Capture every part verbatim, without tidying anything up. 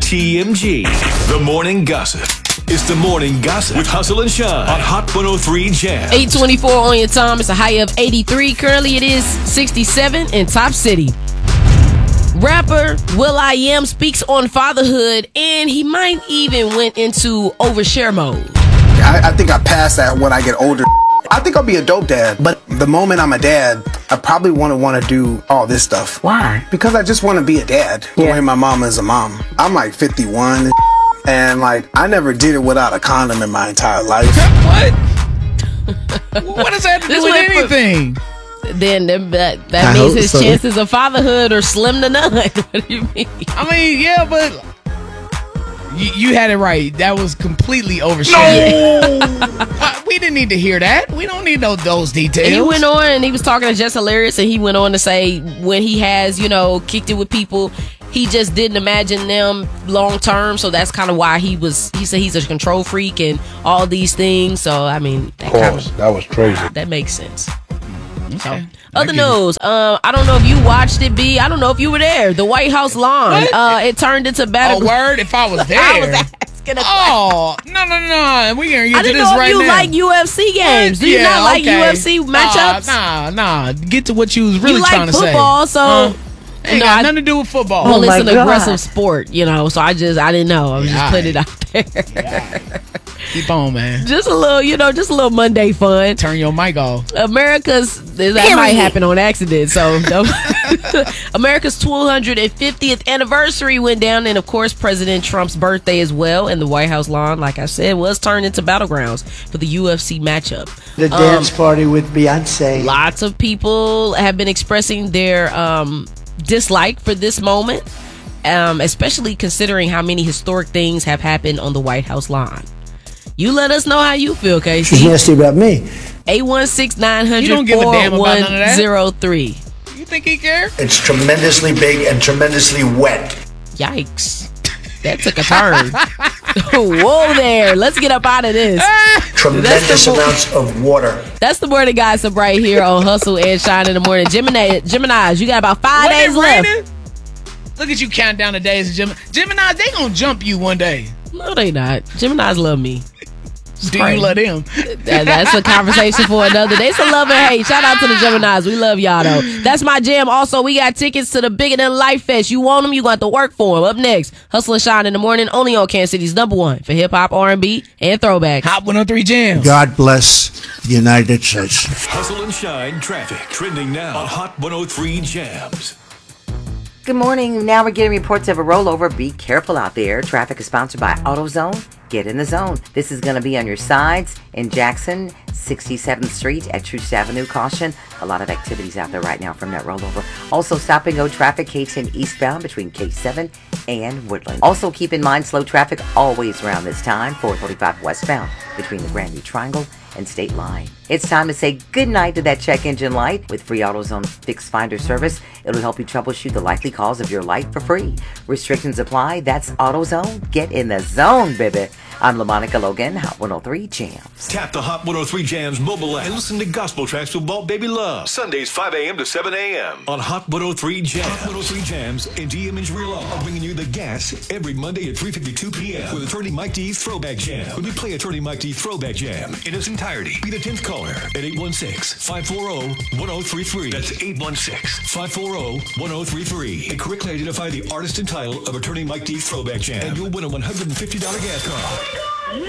T M G, the morning gossip. It's the morning gossip with Hustle and Shine on Hot one oh three Jam. eight twenty-four on your time. It's a high of eighty-three. Currently, it is sixty-seven in Top City. Rapper will.i.am speaks on fatherhood, and he might even went into overshare mode. I, I think I passed that when I get older. I think I'll be a dope dad, but the moment I'm a dad, I probably want to want to do all this stuff. Why? Because I just want to be a dad. Yeah. The way my mama is a mom. I'm like fifty-one, and like I never did it without a condom in my entire life. What? What does that have to This do with went for- anything? Then that, that, that I means hope his so. chances of fatherhood are slim to none. What do you mean? I mean, yeah, but you, you had it right. That was completely oversharing. No! We didn't need to hear that. We don't need those, those details. And he went on and he was talking to Just Hilarious, and he went on to say when he has, you know, kicked it with people, he just didn't imagine them long term. So that's kind of why he was, he said he's a control freak and all these things. So, I mean, that kind of, That was crazy. that makes sense. Okay. So, I other get it. news, um, I don't know if you watched it, B. I don't know if you were there. The White House lawn, What? uh, it turned into A battle. word if I was there. I was asking a Oh, no, no, no. We going to get I to didn't this know if right you now. like U F C games. Do you Yeah, not like okay. U F C matchups? Nah, nah, nah. Get to what you was really you like trying to say. football, so Uh, ain't no, got I- nothing to do with football. well, Oh it's my an God. aggressive sport, you know. So I just, I didn't know. I was just Yeah, putting it aight. out there. Keep on, man. Just a little, you know, just a little Monday fun. Turn your mic off. America's that might happen on accident. So America's two hundred fiftieth anniversary went down, and of course President Trump's birthday as well. And the White House lawn, like I said, was turned into battlegrounds for the U F C matchup. The Um, dance party with Beyonce. Lots of people have been expressing their um, dislike for this moment, um, especially considering how many historic things have happened on the White House lawn. You let us know how you feel, She's Casey. nasty about me. eight one six, nine You hundred, don't give a four damn about one none of that. zero three. You think he care? It's tremendously big and tremendously wet. Yikes. That took a turn. Whoa there. Let's get up out of this. Tremendous That's the mo- amounts of water. That's the morning gossip right here on Hustle and Shine in the morning. Gemini, Geminis, you got about five When days it left. raining, look at you counting down the days of Gemini. Gemini, they gonna jump you one day. No, they not. Geminis love me. Do Right. you let him? That- that's a conversation for another day. It's a love and hate. Shout out to the Geminis. We love y'all, though. That's my jam. Also, we got tickets to the Bigger Than Life Fest. You want them, you got to work for them. Up next, Hustle and Shine in the morning, only on Kansas City's number one for hip-hop, R and B, and throwbacks. Hot one oh three Jams. God bless the United States. Hustle and Shine traffic trending now on Hot one oh three Jams. Good morning. Now we're getting reports of a rollover. Be careful out there. Traffic is sponsored by AutoZone. Get in the zone. This is going to be on your sides in Jackson, sixty-seventh Street at Troost Avenue. Caution. A lot of activities out there right now from that rollover. Also, stop and go traffic K ten eastbound between K seven and Woodland. Also, keep in mind slow traffic always around this time. four forty-five westbound between the Grandview Triangle and State Line. It's time to say goodnight to that check engine light with free AutoZone Fix Finder service. It'll help you troubleshoot the likely cause of your light for free. Restrictions apply. That's AutoZone. Get in the zone, baby. I'm LaMonica Logan, Hot one oh three Jams. Tap the Hot one oh three Jams mobile app and listen to gospel tracks with Walt Baby Love. Sundays five a.m. to seven a.m. on Hot one oh three Jams. Hot one oh three Jams and D M Imagery Law are bringing you the gas every Monday at three fifty-two p.m. with Attorney Mike D's Throwback Jam. When we play Attorney Mike D's Throwback Jam in its entirety, be the tenth caller at eight one six, five four zero, one zero three three. That's eight one six, five four zero, one zero three three. And correctly identify the artist and title of Attorney Mike D's Throwback Jam, and you'll win a one hundred fifty dollars gas card.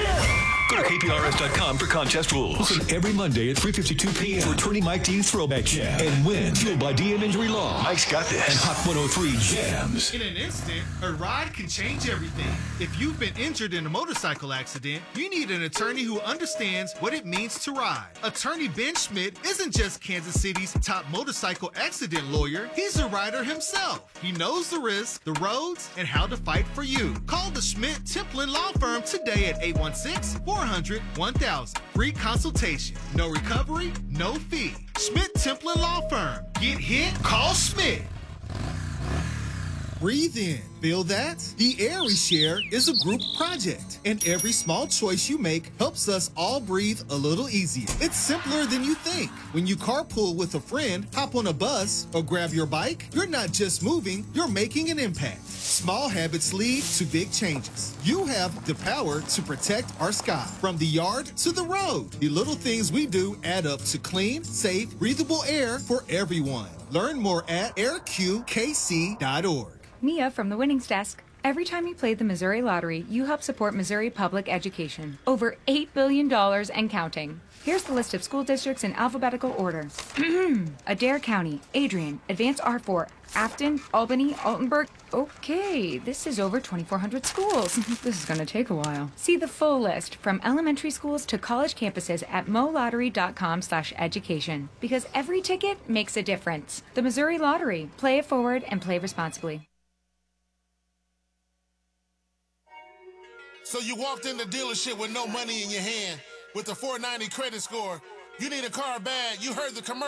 Go to K P R S dot com for contest rules. Listen every Monday at three fifty-two p.m. for Attorney Mike D's Throwback Jam and win. Fueled by D M Injury Law. Mike's got this. And Hot one oh three Jams. In an instant, a ride can change everything. If you've been injured in a motorcycle accident, you need an attorney who understands what it means to ride. Attorney Ben Schmidt isn't just Kansas City's top motorcycle accident lawyer, he's a rider himself. He knows the risks, the roads, and how to fight for you. Call the Schmidt Templin Law Firm today at eight one six, four hundred, one thousand. Free consultation. No recovery, no fee. Schmidt Templin Law Firm. Get hit? Call Schmidt. Breathe in. Feel that? The Air we Share is a group project, and every small choice you make helps us all breathe a little easier. It's simpler than you think. When you carpool with a friend, hop on a bus, or grab your bike, you're not just moving, you're making an impact. Small habits lead to big changes. You have the power to protect our sky, from the yard to the road. The little things we do add up to clean, safe, breathable air for everyone. Learn more at air q k c dot org. Mia from the Winnings Desk. Every time you play the Missouri Lottery, you help support Missouri public education. Over eight billion dollars and counting. Here's the list of school districts in alphabetical order. Adair County, Adrian, Advance R four, Afton, Albany, Altenburg. Okay, this is over twenty-four hundred schools. This is going to take a while. See the full list from elementary schools to college campuses at molottery.com slash education. Because every ticket makes a difference. The Missouri Lottery. Play it forward and play responsibly. So you walked in the dealership with no money in your hand with a four ninety credit score. You need a car bad. You heard the commercial.